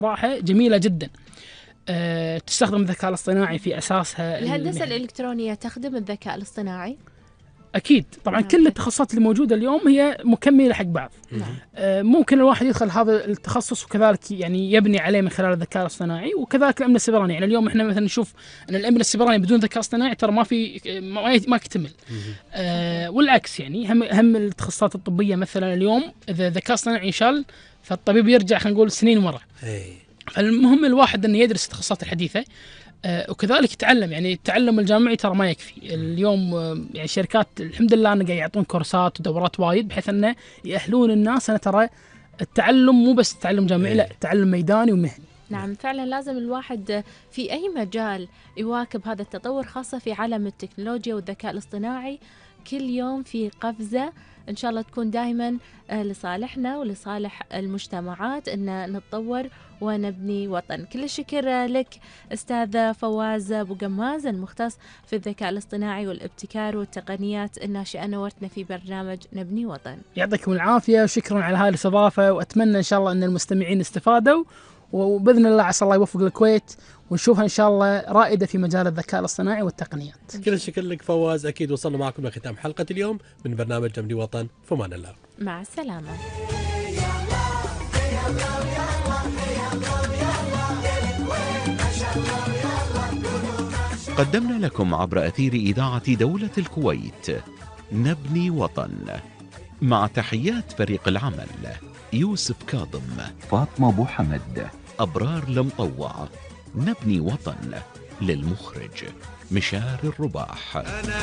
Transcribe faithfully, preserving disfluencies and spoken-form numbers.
صراحة جميلة جدا. أه تستخدم الذكاء الاصطناعي في أساسها. الهندسة الإلكترونية تخدم الذكاء الاصطناعي؟ أكيد طبعا. كل التخصصات اللي موجودة اليوم هي مكملة حق بعض. أه ممكن الواحد يدخل هذا التخصص وكذلك يعني يبني عليه من خلال الذكاء الاصطناعي، وكذلك الأمن السيبراني. يعني اليوم احنا مثلا نشوف أن الأمن السيبراني بدون ذكاء اصطناعي ترى ما في ما, ما يكتمل. أه والعكس يعني هم هم التخصصات الطبية مثلا اليوم إذا الذكاء الاصطناعي انشال فالطبيب يرجع خلينا نقول سنين ورا. فالمهم الواحد أنه يدرس التخصصات الحديثة أه وكذلك يتعلم. يعني التعلم الجامعي ترى ما يكفي اليوم. أه يعني شركات الحمد لله أنه قاعد يعطون كورسات ودورات وايد بحيث أنه يأهلون الناس. أنا ترى التعلم مو بس تعلم جامعي، لا تعلم ميداني ومهني. نعم فعلا لازم الواحد في أي مجال يواكب هذا التطور، خاصة في عالم التكنولوجيا والذكاء الاصطناعي. كل يوم في قفزة إن شاء الله تكون دائما لصالحنا ولصالح المجتمعات أن نتطور ونبني وطن. كل الشكر لك أستاذ فواز أبو قماز المختص في الذكاء الاصطناعي والابتكار والتقنيات الناشئة، نورتنا في برنامج نبني وطن. يعطيكم العافية وشكرا على هذه الاستضافة، وأتمنى إن شاء الله أن المستمعين استفادوا، وبإذن الله عسى الله يوفق الكويت ونشوفها إن شاء الله رائدة في مجال الذكاء الاصطناعي والتقنيات. كل الشكر لك فواز. أكيد وصلنا معكم لختام حلقة اليوم من برنامج نبني وطن. فمان الله. مع السلامة. قدمنا لكم عبر أثير إذاعة دولة الكويت نبني وطن، مع تحيات فريق العمل يوسف كاظم، فاطمة أبو حمد، أبرار المطوع. نبني وطن للمخرج مشار الرباح.